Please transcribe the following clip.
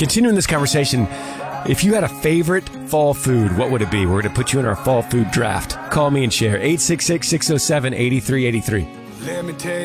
Continuing this conversation, if you had a favorite fall food, what would it be? We're going to put you in our fall food draft. Call me and share. 866-607-8383. Let me tell you.